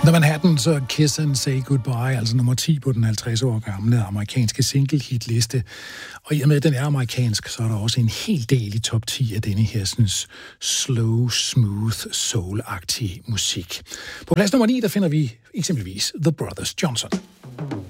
The Manhattans og Kiss and Say Goodbye, altså nummer 10 på den 50 år gamle amerikanske single-hit-liste. Og i og med, at den er amerikansk, så er der også en hel del i top 10 af denne her slow, smooth, soul-agtige musik. På plads nummer 9, der finder vi eksempelvis The Brothers Johnson.